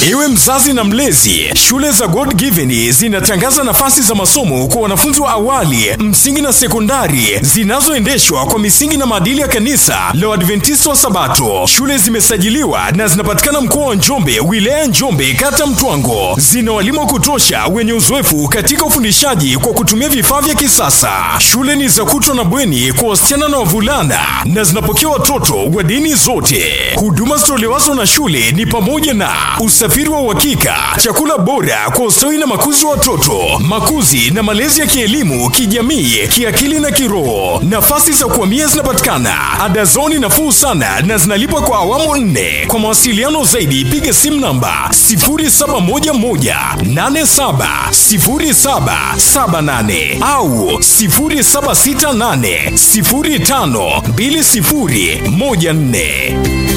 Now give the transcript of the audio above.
Ewe mzazi na mlezi, shule za God Given zinatangaza nafasi za masomo kwa wanafunzi wa awali, msingi na sekondari zinazoendeshwa kwa misingi na maadili ya kanisa la Waadventista wa Sabato. Shule zimesajiliwa na zinapatikana mkoa wa Njombe, wilaya Njombe, kata Mtwango. Zina walimu wa kutosha wenye uzoefu katika ufundishaji kwa kutumia vifaa vya kisasa. Shule ni za kutwa na bweni kwa wasichana na wavulana na zinapokea watoto wa dini zote. Huduma zitolewazo na shule ni pamoja na usafiri wa uhakika, chakula bora kwa ustawi na makuzi wa watoto, makuzi na malezi ya kielimu, kijamii, kiakili na kiroho. Nafasi za kuhamia zinapatikana. Ada zao ni nafuu sana na zinalipwa kwa awamu 4. Kwa mawasiliano zaidi piga simu namba 0711870778 au 0768052014.